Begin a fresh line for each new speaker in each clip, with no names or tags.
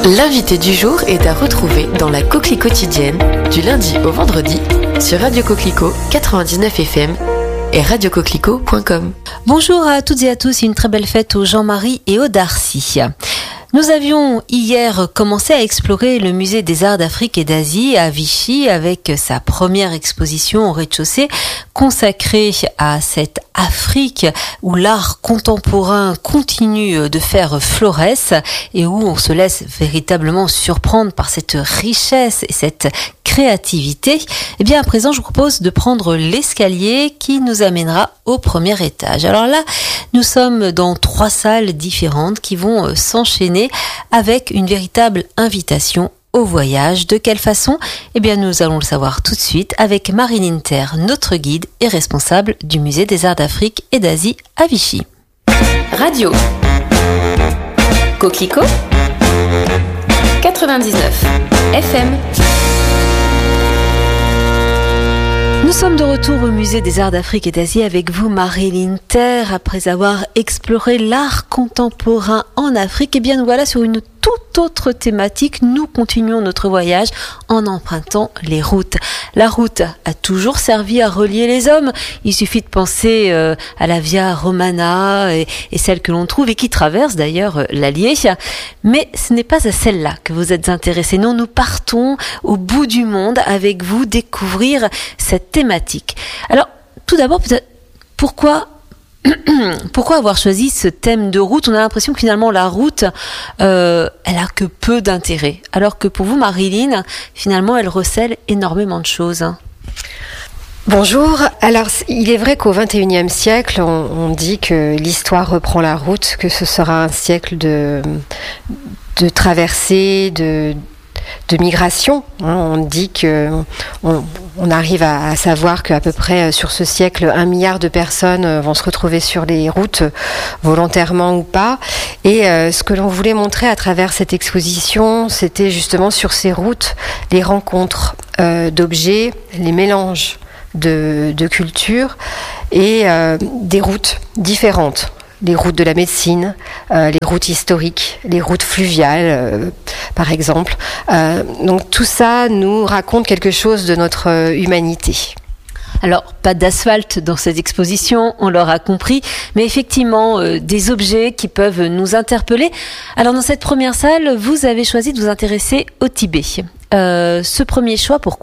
L'invité du jour est à retrouver dans la Coquelicot quotidienne, du lundi au vendredi, sur Radio Coquelicot 99 FM et radiocoquelicot.com.
Bonjour à toutes et à tous, une très belle fête aux Jean-Marie et aux Darcy. Nous avions hier commencé à explorer le musée des arts d'Afrique et d'Asie à Vichy avec sa première exposition au rez-de-chaussée consacrée à cette Afrique où l'art contemporain continue de faire florès et où on se laisse véritablement surprendre par cette richesse et cette créativité. Eh bien, à présent, je vous propose de prendre l'escalier qui nous amènera au premier étage. Alors là, nous sommes dans 3 salles différentes qui vont s'enchaîner avec une véritable invitation au voyage. De quelle façon ? Eh bien, nous allons le savoir tout de suite avec Marilyn Terre, notre guide et responsable du musée des arts d'Afrique et d'Asie à Vichy.
Radio Coquelicot 99 FM.
Nous sommes de retour au musée des arts d'Afrique et d'Asie avec vous, Marilyn Terre. Après avoir exploré l'art contemporain en Afrique, eh bien nous voilà sur une toute autre thématique. Nous continuons notre voyage en empruntant les routes. La route a toujours servi à relier les hommes. Il suffit de penser à la Via Romana et celle que l'on trouve et qui traverse d'ailleurs l'Allier. Mais ce n'est pas à celle-là que vous êtes intéressés. Non, nous partons au bout du monde avec vous découvrir cette thématique. Alors, tout d'abord, peut-être, pourquoi avoir choisi ce thème de route ? On a l'impression que finalement la route, elle a que peu d'intérêt. Alors que pour vous, Marilyn, finalement, elle recèle énormément de choses.
Bonjour. Alors, il est vrai qu'au XXIe siècle, on dit que l'histoire reprend la route, que ce sera un siècle de traversée, de migration. On dit que on arrive à savoir qu'à peu près sur ce siècle, 1 milliard de personnes vont se retrouver sur les routes, volontairement ou pas. Et ce que l'on voulait montrer à travers cette exposition, c'était justement sur ces routes, les rencontres d'objets, les mélanges de cultures et des routes différentes. Les routes de la médecine, les routes historiques, les routes fluviales, par exemple. Donc tout ça nous raconte quelque chose de notre humanité.
Alors, pas d'asphalte dans cette exposition, on l'aura compris, mais effectivement, des objets qui peuvent nous interpeller. Alors, dans cette première salle, vous avez choisi de vous intéresser au Tibet. Ce premier choix, pourquoi ?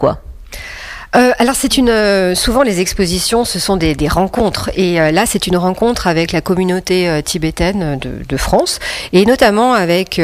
Alors souvent les expositions ce sont des rencontres et là c'est une rencontre avec la communauté tibétaine de France et notamment avec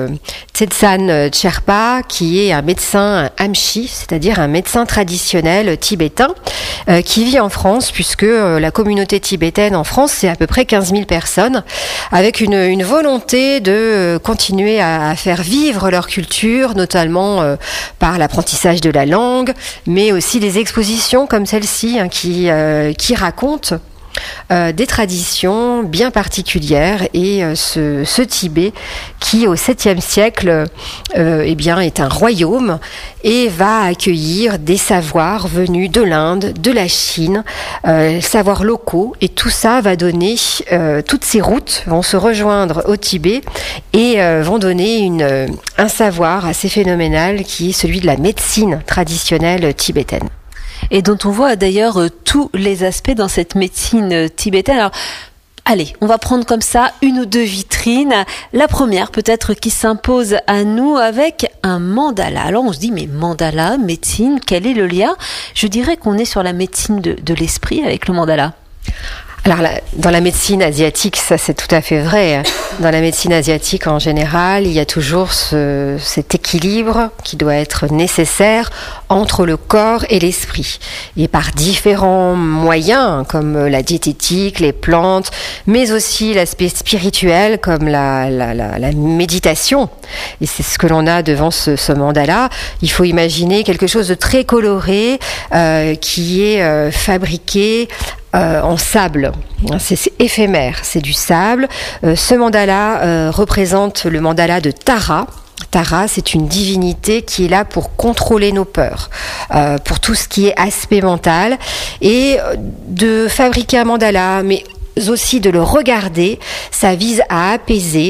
Tsetsan Cherpa qui est un médecin Amchi, c'est-à-dire un médecin traditionnel tibétain qui vit en France puisque la communauté tibétaine en France c'est à peu près 15 000 personnes avec une volonté de continuer à faire vivre leur culture notamment par l'apprentissage de la langue mais aussi des expositions comme celle-ci qui racontent des traditions bien particulières et ce Tibet qui au 7e siècle eh bien est un royaume et va accueillir des savoirs venus de l'Inde, de la Chine, savoirs locaux et tout ça va donner toutes ces routes vont se rejoindre au Tibet et vont donner un savoir assez phénoménal qui est celui de la médecine traditionnelle tibétaine.
Et dont on voit d'ailleurs tous les aspects dans cette médecine tibétaine. Alors, allez, on va prendre comme ça 1 ou 2 vitrines. La première, peut-être, qui s'impose à nous avec un mandala. Alors, on se dit, mais mandala, médecine, quel est le lien ? Je dirais qu'on est sur la médecine de l'esprit avec le mandala.
Alors, dans la médecine asiatique, ça c'est tout à fait vrai. Dans la médecine asiatique en général, il y a toujours cet équilibre qui doit être nécessaire entre le corps et l'esprit. Et par différents moyens, comme la diététique, les plantes, mais aussi l'aspect spirituel, comme la méditation. Et c'est ce que l'on a devant ce mandala. Il faut imaginer quelque chose de très coloré, qui est fabriqué en sable. C'est éphémère, c'est du sable. Ce mandala représente le mandala de Tara. Tara, c'est une divinité qui est là pour contrôler nos peurs, pour tout ce qui est aspect mental. Et de fabriquer un mandala, mais aussi de le regarder, ça vise à apaiser,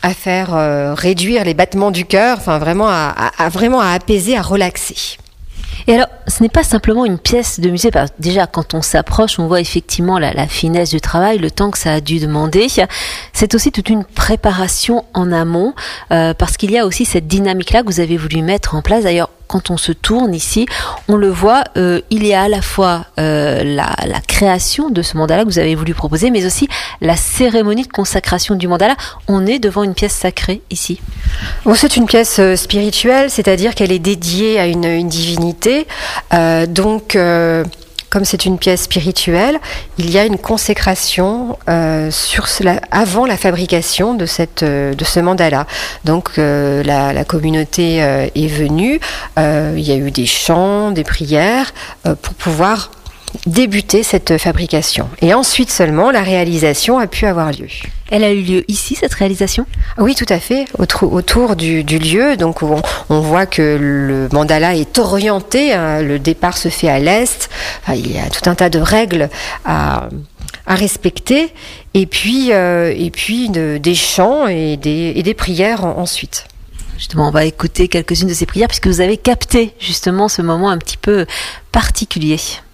à faire réduire les battements du cœur, enfin vraiment à apaiser, à relaxer.
Et alors, ce n'est pas simplement une pièce de musée. Déjà, quand on s'approche, on voit effectivement la finesse du travail, le temps que ça a dû demander. C'est aussi toute une préparation en amont, parce qu'il y a aussi cette dynamique-là que vous avez voulu mettre en place. D'ailleurs, quand on se tourne ici, on le voit, il y a à la fois la création de ce mandala que vous avez voulu proposer, mais aussi la cérémonie de consacration du mandala. On est devant une pièce sacrée ici.
Bon, c'est une pièce spirituelle, c'est-à-dire qu'elle est dédiée à une divinité. Comme c'est une pièce spirituelle, il y a une consécration avant la fabrication de ce mandala. Donc la communauté est venue, il y a eu des chants, des prières pour pouvoir débuter cette fabrication. Et ensuite seulement, la réalisation a pu avoir lieu.
Elle a eu lieu ici, cette réalisation ?
Oui, tout à fait, autour du lieu. Donc on voit que le mandala est orienté, hein, le départ se fait à l'est. Enfin, il y a tout un tas de règles à respecter. Et puis des chants et des prières ensuite.
Justement, on va écouter quelques-unes de ces prières puisque vous avez capté justement ce moment un petit peu particulier.